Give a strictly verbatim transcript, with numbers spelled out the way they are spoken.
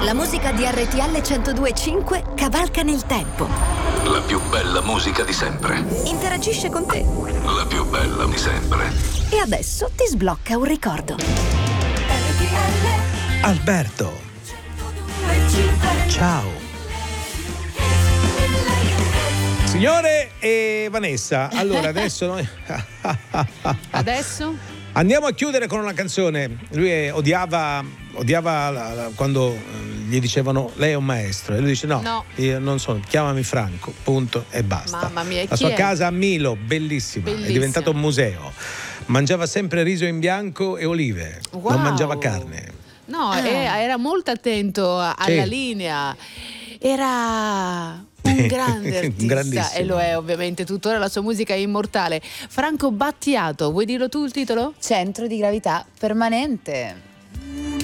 La musica di R T L centodue e cinque cavalca nel tempo. La più bella musica di sempre. Interagisce con te. La più bella di sempre. E adesso ti sblocca un ricordo. Alberto. Ciao. Signore e Vanessa, allora adesso noi Adesso? andiamo a chiudere con una canzone. Lui è- odiava odiava la- la- quando eh, gli dicevano lei è un maestro e lui dice no, No. io non sono, chiamami Franco, punto e basta. Mamma mia, La chi sua è? casa a Milo, bellissima, Bellissima. è diventato un museo. Mangiava sempre riso in bianco e olive, Wow. non mangiava carne. No, Ah. eh, era molto attento a- alla Sì. linea. Era un grande artista Grandissimo. e lo è ovviamente tuttora, la sua musica è immortale. Franco Battiato, vuoi dirlo tu il titolo? Centro di gravità permanente.